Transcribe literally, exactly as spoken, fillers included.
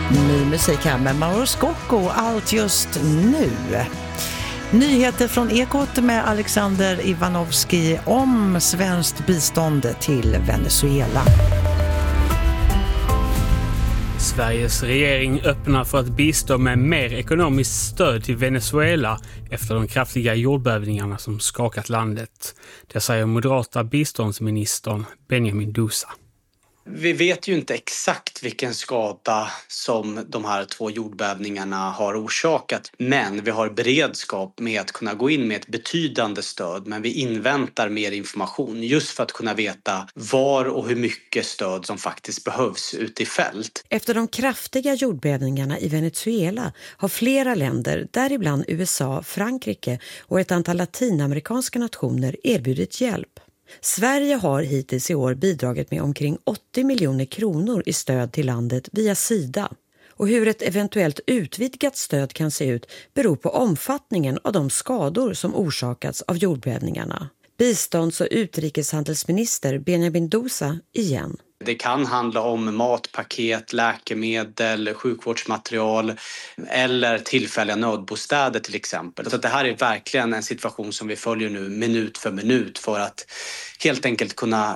Ny musik här med Mauro Scocco, allt just nu. Nyheter från Ekot med Alexander Ivanovski om svenskt bistånd till Venezuela. Sveriges regering öppnar för att bistå med mer ekonomiskt stöd till Venezuela efter de kraftiga jordbävningarna som skakat landet. Det säger moderata biståndsministern Benjamin Dousa. Vi vet ju inte exakt vilken skada som de här två jordbävningarna har orsakat. Men vi har beredskap med att kunna gå in med ett betydande stöd. Men vi inväntar mer information just för att kunna veta var och hur mycket stöd som faktiskt behövs ute i fält. Efter de kraftiga jordbävningarna i Venezuela har flera länder, däribland U S A, Frankrike och ett antal latinamerikanska nationer erbjudit hjälp. Sverige har hittills i år bidragit med omkring åttio miljoner kronor i stöd till landet via Sida. Och hur ett eventuellt utvidgat stöd kan se ut beror på omfattningen av de skador som orsakats av jordbävningarna. Bistånds- och utrikeshandelsminister Benjamin Dousa igen. Det kan handla om matpaket, läkemedel, sjukvårdsmaterial eller tillfälliga nödbostäder till exempel. Så det här är verkligen en situation som vi följer nu minut för minut för att helt enkelt kunna